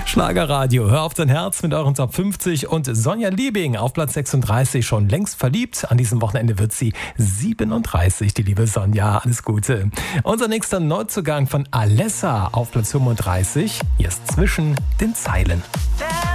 Schlagerradio, hör auf dein Herz mit euren Top 50 und Sonja Liebing auf Platz 36 schon längst verliebt. An diesem Wochenende wird sie 37, die liebe Sonja. Alles Gute. Unser nächster Neuzugang von Alessa auf Platz 35. Hier ist Zwischen den Zeilen.